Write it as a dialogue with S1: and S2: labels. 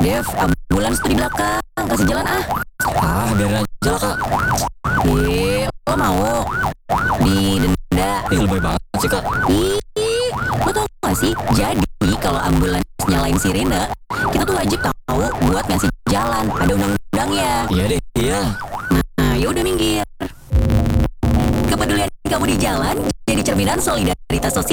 S1: Dev, ambulans tuh di belakang. Kasih jalan ah.
S2: Biarin aja lah, Kak.
S1: Lo mau didenda?
S2: Lebay banget sih, Kak.
S1: Lo tau gak sih? Jadi kalau ambulans nyalain sirene, kita tuh wajib tahu buat ngasih jalan. Ada undang-undangnya.
S2: Iya deh, iya.
S1: Nah, yaudah minggir. Kepedulian kamu di jalan jadi cerminan solidaritas sosial.